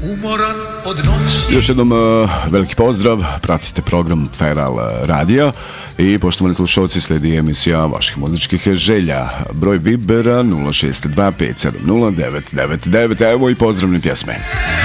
umoran od noći. Još jednom veliki pozdrav, pratite program Feral Radio i poštovani slušalci, slijedi emisija vaših muzičkih želja. Broj Vibera 062 570 999, evo i pozdravne pjesme.